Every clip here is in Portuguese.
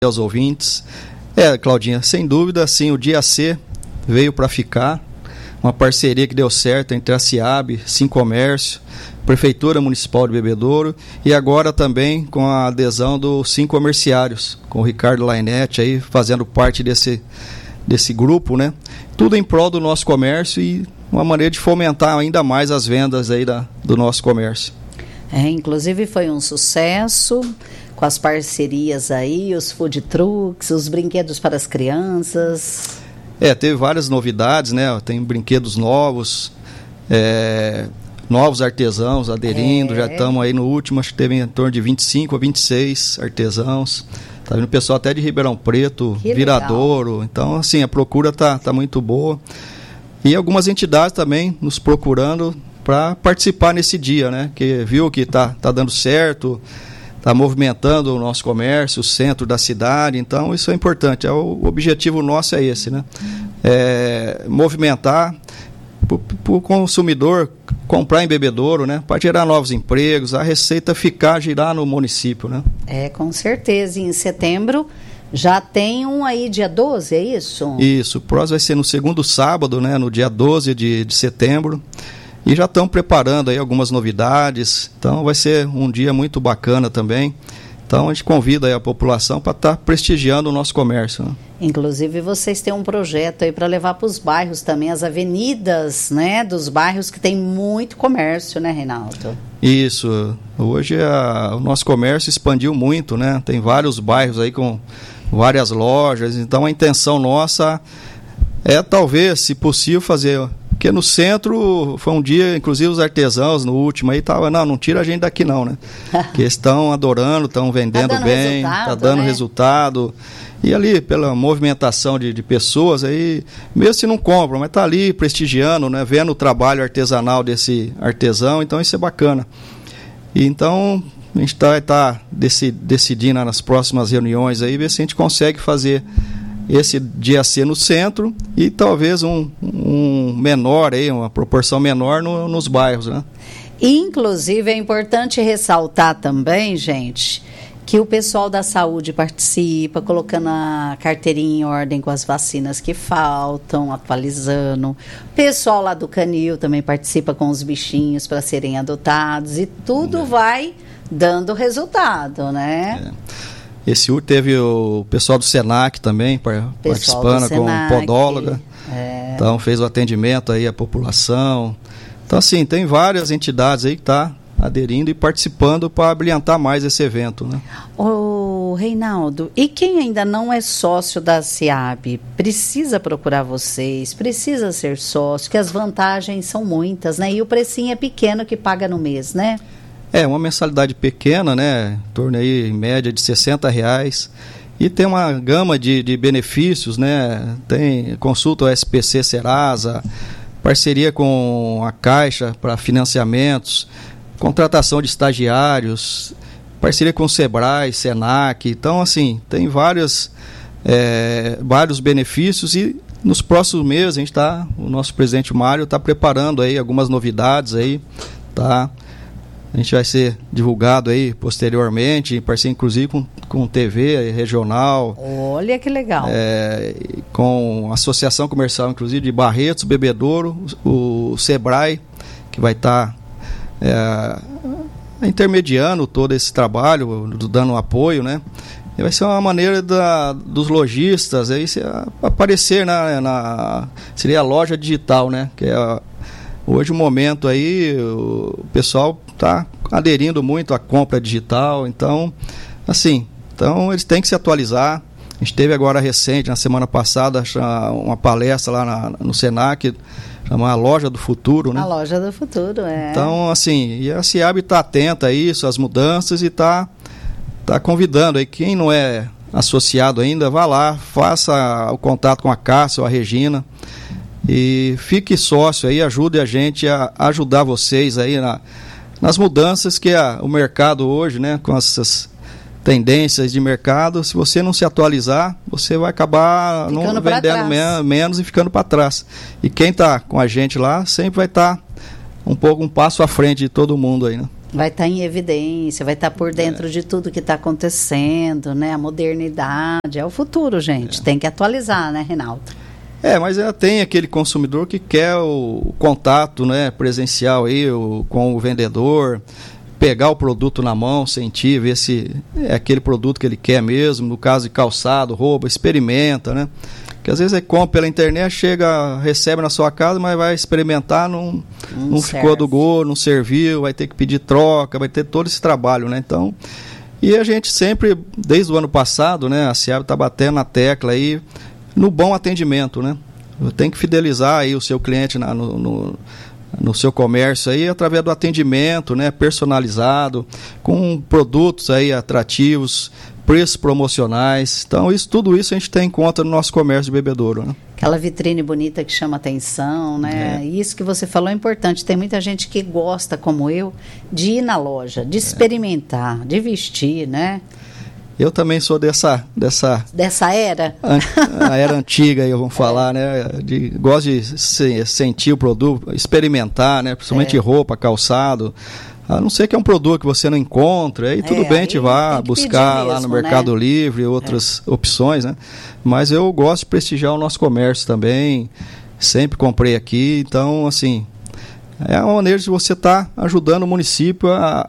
aos ouvintes. Claudinha, sem dúvida, sim, o Dia C veio para ficar. Uma parceria que deu certo entre a CIAB, Sincomércio, Prefeitura Municipal de Bebedouro e agora também com a adesão dos Sincomerciários, com o Ricardo Lainete aí fazendo parte desse grupo, né? Tudo em prol do nosso comércio e uma maneira de fomentar ainda mais as vendas aí do nosso comércio. Inclusive foi um sucesso com as parcerias aí, os food trucks, os brinquedos para as crianças. Teve várias novidades, né? Tem brinquedos novos, novos artesãos aderindo, já estamos aí no último, acho que teve em torno de 25 a 26 artesãos. Tá vindo o pessoal até de Ribeirão Preto, que Viradouro. Legal. Então, assim, a procura tá muito boa. E algumas entidades também nos procurando para participar nesse dia, né? Que viu que tá dando certo, está movimentando o nosso comércio, o centro da cidade, então isso é importante. O objetivo nosso é esse, né? Movimentar para o consumidor comprar em Bebedouro, né? Para gerar novos empregos, a receita girar no município, né? Com certeza. E em setembro já tem um aí dia 12, é isso? Isso, o próximo vai ser no segundo sábado, né? No dia 12 de setembro. E já estão preparando aí algumas novidades, então vai ser um dia muito bacana também. Então a gente convida aí a população para estar prestigiando o nosso comércio, né? Inclusive vocês têm um projeto aí para levar para os bairros também, as avenidas, né, dos bairros que tem muito comércio, né, Reinaldo? Isso, hoje o nosso comércio expandiu muito, né? Tem vários bairros aí com várias lojas, então a intenção nossa é talvez, se possível, fazer... Porque no centro foi um dia, inclusive os artesãos no último aí estavam, não tira a gente daqui não, né? Porque estão adorando, estão vendendo bem, está dando resultado. E ali, pela movimentação de pessoas aí, mesmo se não compram, mas está ali prestigiando, né? Vendo o trabalho artesanal desse artesão, então isso é bacana. E então a gente tá decidindo nas próximas reuniões aí, ver se a gente consegue fazer esse dia C no centro e talvez um menor aí, uma proporção menor nos bairros, né? Inclusive é importante ressaltar também, gente, que o pessoal da saúde participa, colocando a carteirinha em ordem com as vacinas que faltam, atualizando. O pessoal lá do Canil também participa com os bichinhos para serem adotados e tudo vai dando resultado, né? Esse teve o pessoal do Senac também participando com podóloga. Então fez o atendimento aí à população. Então assim, tem várias entidades aí que estão aderindo e participando para brilhantar mais esse evento, né? Ô Reinaldo, e quem ainda não é sócio da CIAB, precisa procurar vocês, precisa ser sócio, que as vantagens são muitas, né? E o precinho é pequeno que paga no mês, né? Uma mensalidade pequena, né? Em torno aí, em média, de R$60. E tem uma gama de benefícios, né? Tem consulta ao SPC Serasa, parceria com a Caixa para financiamentos, contratação de estagiários, parceria com o Sebrae, Senac. Então, assim, tem vários benefícios e nos próximos meses o nosso presidente Mário está preparando aí algumas novidades aí, tá? A gente vai ser divulgado aí posteriormente, em parceria inclusive com TV regional. Olha que legal. Com a Associação Comercial, inclusive, de Barretos, Bebedouro, o Sebrae, que vai estar intermediando todo esse trabalho, dando apoio, né? E vai ser uma maneira dos lojistas aí aparecer seria a loja digital, né? Que hoje o momento aí, o pessoal está aderindo muito à compra digital, então eles têm que se atualizar. A gente teve agora recente, na semana passada, uma palestra lá no Senac, chamada Loja do Futuro, né? A Loja do Futuro, Então, e a CIAB está atenta a isso, às mudanças, e está convidando aí, quem não é associado ainda, vá lá, faça o contato com a Cássia ou a Regina, e fique sócio aí, ajude a gente a ajudar vocês aí nas mudanças que o mercado hoje, né, com essas tendências de mercado, se você não se atualizar, você vai acabar não vendendo menos e ficando para trás. E quem está com a gente lá sempre vai estar um passo à frente de todo mundo aí, né? Vai estar em evidência, vai estar por dentro de tudo que está acontecendo, né? A modernidade, é o futuro, gente. Tem que atualizar, né, Reinaldo? Mas tem aquele consumidor que quer o contato, né, presencial aí, com o vendedor, pegar o produto na mão, sentir, ver se é aquele produto que ele quer mesmo, no caso de calçado, roupa, experimenta, né? Porque às vezes compra pela internet, chega, recebe na sua casa, mas vai experimentar, não ficou do gosto, não serviu, vai ter que pedir troca, vai ter todo esse trabalho, né? Então, e a gente sempre, desde o ano passado, né, a SEAB está batendo na tecla aí, no bom atendimento, né? Tem que fidelizar aí o seu cliente no seu comércio aí através do atendimento, né, personalizado, com produtos aí atrativos, preços promocionais. Então, tudo isso a gente tem em conta no nosso comércio de bebedouro, né? Aquela vitrine bonita que chama atenção, né? Isso que você falou é importante. Tem muita gente que gosta, como eu, de ir na loja, de experimentar, de vestir, né? Eu também sou dessa era? A era antiga, aí vamos falar, né? Gosto de sentir o produto, experimentar, né? Principalmente roupa, calçado. A não ser que é um produto que você não encontra, aí tudo bem, a gente vai buscar lá no Mercado Livre, outras opções, né? Mas eu gosto de prestigiar o nosso comércio também, sempre comprei aqui, então, assim, é uma maneira de você estar ajudando o município a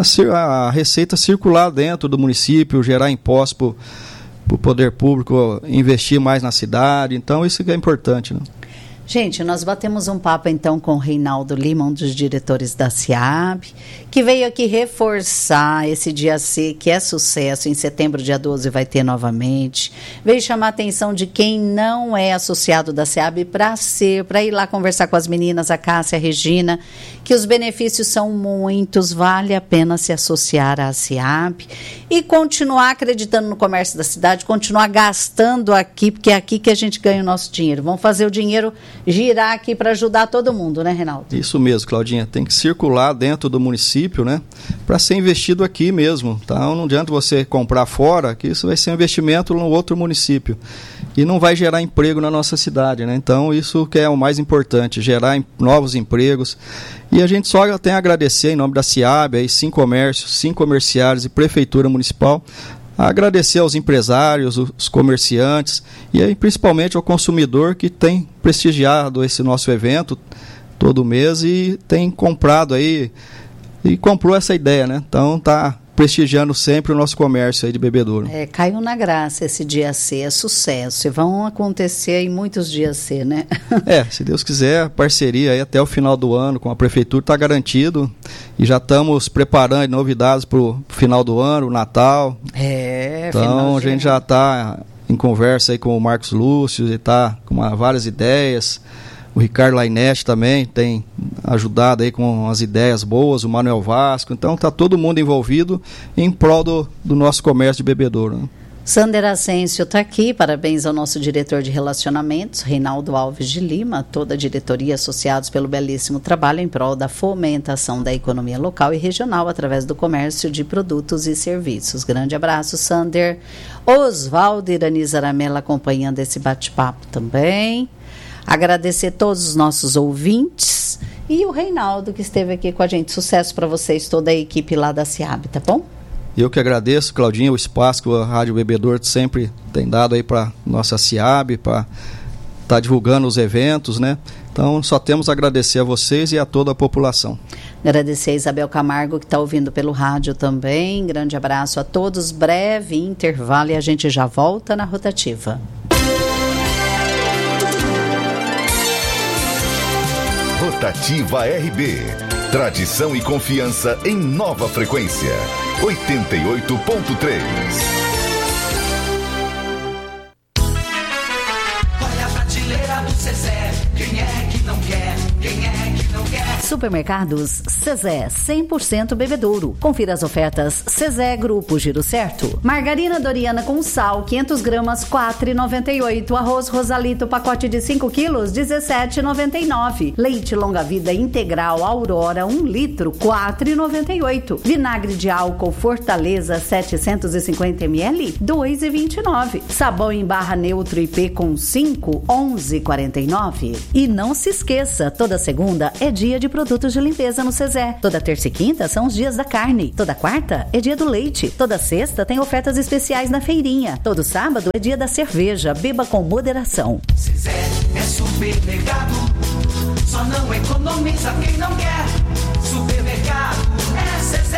receita circular dentro do município, gerar impostos para o poder público investir mais na cidade. Então, isso que é importante, né? Gente, nós batemos um papo então com o Reinaldo Lima, um dos diretores da SEAB, que veio aqui reforçar esse dia C, que é sucesso. Em setembro, dia 12, vai ter novamente. Veio chamar a atenção de quem não é associado da SEAB para ir lá conversar com as meninas, a Cássia, a Regina, que os benefícios são muitos, vale a pena se associar à SEAB e continuar acreditando no comércio da cidade, continuar gastando aqui, porque é aqui que a gente ganha o nosso dinheiro. Vamos fazer o dinheiro girar aqui para ajudar todo mundo, né, Reinaldo? Isso mesmo, Claudinha. Tem que circular dentro do município, né? Para ser investido aqui mesmo. Então, não adianta você comprar fora, que isso vai ser um investimento no outro município. E não vai gerar emprego na nossa cidade, né? Então, isso que é o mais importante, gerar novos empregos. E a gente só tem a agradecer, em nome da SEAB, aí, 5 comércios, 5 comerciários e Prefeitura Municipal, agradecer aos empresários, os comerciantes e aí, principalmente ao consumidor que tem prestigiado esse nosso evento todo mês e tem comprado aí e comprou essa ideia, né? Então tá prestigiando sempre o nosso comércio aí de bebedouro. Caiu na graça esse dia C, é sucesso. E vão acontecer aí muitos dias C, né? Se Deus quiser, a parceria aí até o final do ano com a Prefeitura está garantido e já estamos preparando novidades para o final do ano, o Natal. Então a gente já está em conversa aí com o Marcos Lúcio e está com várias ideias. O Ricardo Lainete também tem ajudado aí com as ideias boas, o Manuel Vasco. Então está todo mundo envolvido em prol do nosso comércio de bebedouro, né? Sander Ascencio está aqui, parabéns ao nosso diretor de relacionamentos, Reinaldo Alves de Lima, toda a diretoria, associados pelo belíssimo trabalho em prol da fomentação da economia local e regional através do comércio de produtos e serviços. Grande abraço, Sander. Oswaldo Irani Zaramella acompanhando esse bate-papo também. Agradecer todos os nossos ouvintes e o Reinaldo que esteve aqui com a gente. Sucesso para vocês, toda a equipe lá da SEAB, tá bom? Eu que agradeço, Claudinha, o espaço que a Rádio Bebedouro sempre tem dado aí para nossa SEAB, para estar divulgando os eventos, né? Então, só temos a agradecer a vocês e a toda a população. Agradecer a Isabel Camargo, que está ouvindo pelo rádio também. Grande abraço a todos. Breve intervalo e a gente já volta na rotativa. Rotativa RB. Tradição e confiança em nova frequência. 88.3. Olha a prateleira do Zezé. Quem é que não quer? Quem é que não quer? Supermercados Zezé, 100% bebedouro. Confira as ofertas Zezé Grupo Giro Certo. Margarina Doriana com sal, 500 gramas, R$ 4,98. Arroz Rosalito, pacote de 5 quilos, R$ 17,99. Leite Longa Vida Integral Aurora, 1 litro, R$ 4,98. Vinagre de álcool Fortaleza, 750 ml, R$ 2,29. Sabão em barra neutro IP com 5, R$ 11,49. E não se esqueça, toda segunda é dia de produção produtos de limpeza no Sezé. Toda terça e quinta são os dias da carne. Toda quarta é dia do leite. Toda sexta tem ofertas especiais na feirinha. Todo sábado é dia da cerveja. Beba com moderação. Sezé é supermercado, só não economiza quem não quer. Supermercado é Sezé.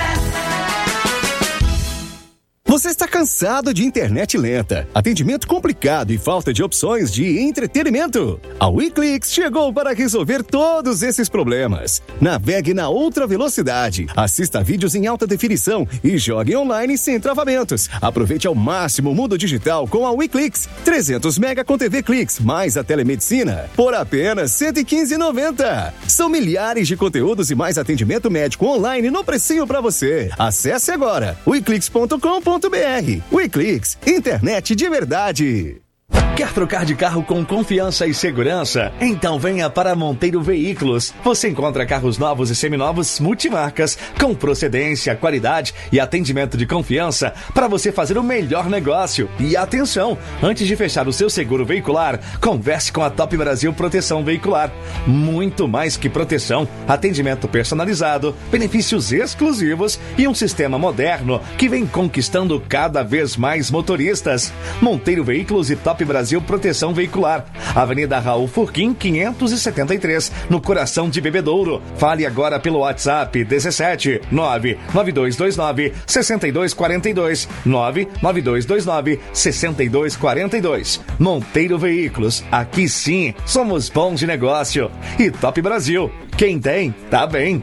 Você está cansado de internet lenta, atendimento complicado e falta de opções de entretenimento? A WeClix chegou para resolver todos esses problemas. Navegue na outra velocidade, assista a vídeos em alta definição e jogue online sem travamentos. Aproveite ao máximo o mundo digital com a WeClix. 300 mega com TV Clix, mais a telemedicina, por apenas R$ 115,90. São milhares de conteúdos e mais atendimento médico online no precinho para você. Acesse agora weclix.com.br. WeClix, internet de verdade. Quer trocar de carro com confiança e segurança? Então venha para Monteiro Veículos. Você encontra carros novos e seminovos multimarcas, com procedência, qualidade e atendimento de confiança para você fazer o melhor negócio. E atenção, antes de fechar o seu seguro veicular, converse com a Top Brasil Proteção Veicular. Muito mais que proteção, atendimento personalizado, benefícios exclusivos e um sistema moderno que vem conquistando cada vez mais motoristas. Monteiro Veículos e Top Brasil Proteção Veicular, Avenida Raul Furquim 573, no coração de Bebedouro. Fale agora pelo WhatsApp 17 99229 6242 99229 6242. Monteiro Veículos, aqui sim somos bons de negócio. E Top Brasil, quem tem, tá bem.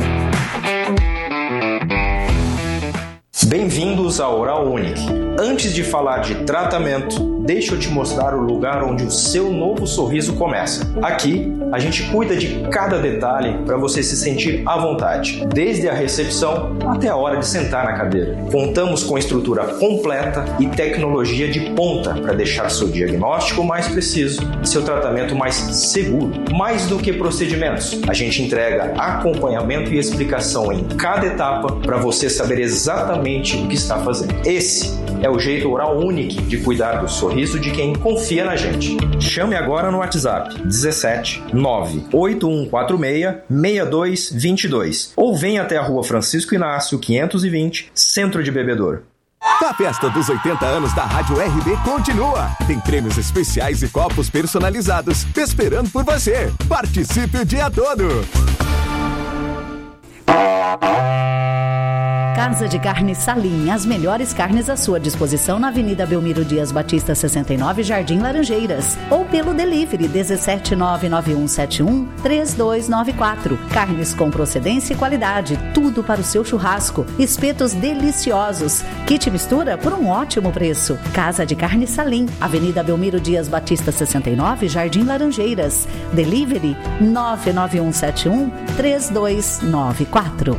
Bem-vindos à Oral Unique. Antes de falar de tratamento, deixa eu te mostrar o lugar onde o seu novo sorriso começa. Aqui, a gente cuida de cada detalhe para você se sentir à vontade, desde a recepção até a hora de sentar na cadeira. Contamos com estrutura completa e tecnologia de ponta para deixar seu diagnóstico mais preciso e seu tratamento mais seguro. Mais do que procedimentos, a gente entrega acompanhamento e explicação em cada etapa para você saber exatamente o que está fazendo. Esse é o jeito Oral Unique de cuidar do sorriso de quem confia na gente. Chame agora no WhatsApp 17 98146 6222 ou venha até a Rua Francisco Inácio 520, Centro de Bebedouro. A festa dos 80 anos da Rádio RB continua. Tem prêmios especiais e copos personalizados esperando por você. Participe o dia todo. Casa de Carne Salim, as melhores carnes à sua disposição na Avenida Belmiro Dias Batista 69, Jardim Laranjeiras, ou pelo delivery 17991713294. Carnes com procedência e qualidade, tudo para o seu churrasco. Espetos deliciosos, kit mistura por um ótimo preço. Casa de Carne Salim, Avenida Belmiro Dias Batista 69, Jardim Laranjeiras. Delivery 991713294.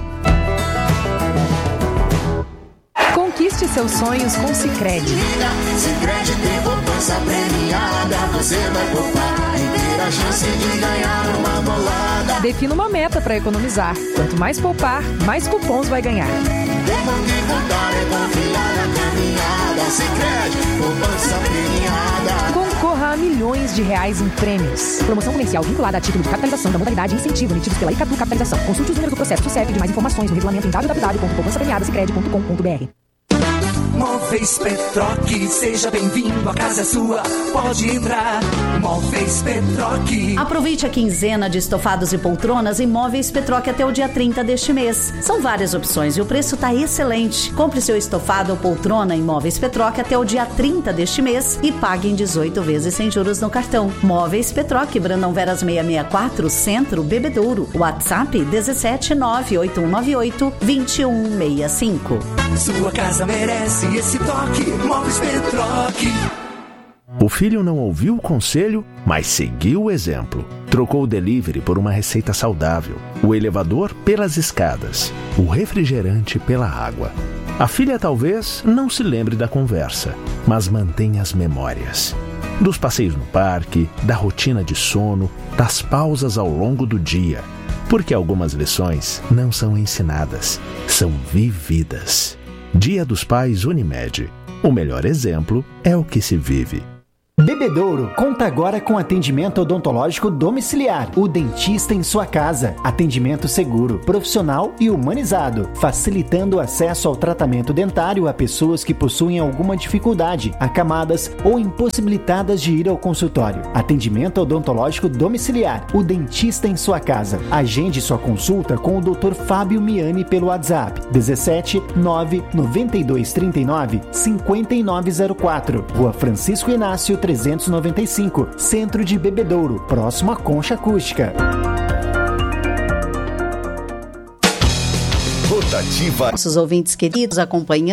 Conquiste seus sonhos com Sicredi. Sicredi tem poupança premiada. Você vai poupar e ter a chance de ganhar uma bolada. Defina uma meta para economizar. Quanto mais poupar, mais cupons vai ganhar. Tempo de contar é confiar na caminhada. Sicredi, poupança premiada. Concorra a milhões de reais em prêmios. Promoção comercial vinculada a título de capitalização da modalidade incentivo emitidos pela Icatu Capitalização. Consulte os números do processo do CEP de mais informações no regulamento em www.poupançapremiadasicredi.com.br. Móveis Petroc, seja bem-vindo, a casa é sua, pode entrar. Móveis Petroc. Aproveite a quinzena de estofados e poltronas em Móveis Petroc até o dia 30 deste mês. São várias opções e o preço está excelente. Compre seu estofado ou poltrona em Móveis Petroc até o dia 30 deste mês e pague em 18 vezes sem juros no cartão. Móveis Petroc, Brandão Veras 664, Centro, Bebedouro. WhatsApp 17981982165. Sua casa merece esse toque, Móveis Petroc. O filho não ouviu o conselho, mas seguiu o exemplo. Trocou o delivery por uma receita saudável, o elevador pelas escadas, o refrigerante pela água. A filha talvez não se lembre da conversa, mas mantém as memórias. Dos passeios no parque, da rotina de sono, das pausas ao longo do dia. Porque algumas lições não são ensinadas, são vividas. Dia dos Pais Unimed. O melhor exemplo é o que se vive. Bebedouro conta agora com atendimento odontológico domiciliar. O dentista em sua casa. Atendimento seguro, profissional e humanizado, facilitando o acesso ao tratamento dentário a pessoas que possuem alguma dificuldade, acamadas ou impossibilitadas de ir ao consultório. Atendimento odontológico domiciliar. O dentista em sua casa. Agende sua consulta com o Dr. Fábio Miani pelo WhatsApp 17 992 39 5904. Rua Francisco Inácio 395, Centro de Bebedouro, próximo à Concha Acústica. Rotativa. Nossos ouvintes queridos acompanhando